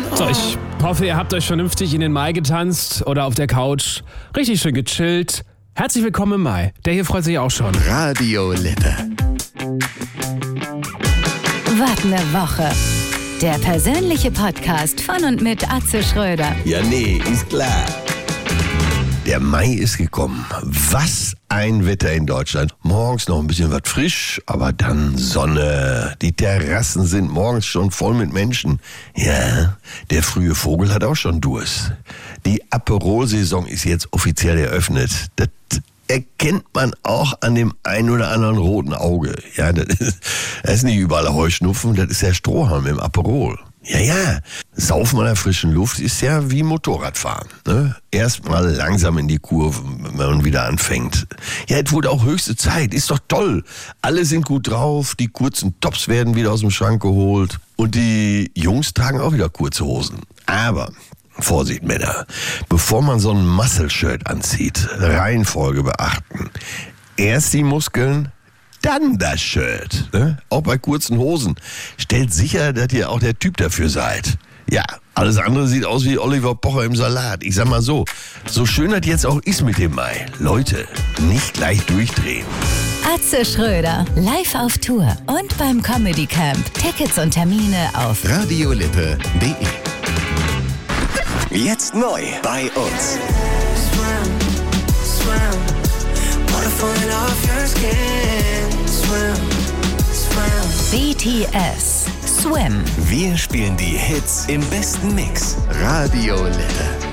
So, ich hoffe, ihr habt euch vernünftig in den Mai getanzt oder auf der Couch richtig schön gechillt. Herzlich willkommen im Mai. Der hier freut sich auch schon. Radio Lippe. Was ne Woche. Der persönliche Podcast von und mit Atze Schröder. Ja, nee, ist klar. Der Mai ist gekommen. Was ein Wetter in Deutschland. Morgens noch ein bisschen was frisch, aber dann Sonne. Die Terrassen sind morgens schon voll mit Menschen. Ja, der frühe Vogel hat auch schon Durst. Die Aperol-Saison ist jetzt offiziell eröffnet. Das erkennt man auch an dem ein oder anderen roten Auge. Ja, das ist nicht überall Heuschnupfen, das ist der Strohhalm im Aperol. Ja, Saufen an der frischen Luft ist ja wie Motorradfahren. Ne? Erstmal langsam in die Kurve, wenn man wieder anfängt. Ja, es wurde auch höchste Zeit, ist doch toll. Alle sind gut drauf, die kurzen Tops werden wieder aus dem Schrank geholt und die Jungs tragen auch wieder kurze Hosen. Aber Vorsicht, Männer, bevor man so ein Muscle-Shirt anzieht, Reihenfolge beachten. Erst die Muskeln, dann das Shirt. Ne? Auch bei kurzen Hosen. Stellt sicher, dass ihr auch der Typ dafür seid. Ja, alles andere sieht aus wie Oliver Pocher im Salat. Ich sag mal so schön das jetzt auch ist mit dem Mai. Leute, nicht gleich durchdrehen. Atze Schröder, live auf Tour und beim Comedy Camp. Tickets und Termine auf radiolippe.de. Jetzt neu bei uns. BTS Swim. Wir spielen die Hits im besten Mix. Radio Lippe.